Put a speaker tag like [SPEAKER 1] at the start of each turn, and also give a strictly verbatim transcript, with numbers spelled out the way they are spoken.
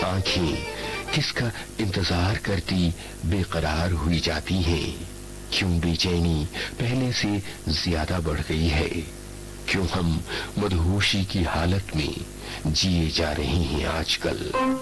[SPEAKER 1] आंखें किसका इंतजार करती बेकरार हुई जाती हैं? क्यों बेचैनी पहले से ज्यादा बढ़ गई है? क्यों हम मदहोशी की हालत में जिए जा रहे हैं आजकल?